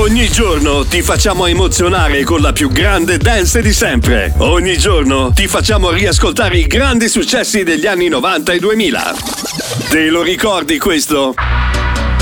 Ogni giorno ti facciamo emozionare con la più grande dance di sempre. Ogni giorno ti facciamo riascoltare i grandi successi degli anni 90 e 2000. Te lo ricordi questo?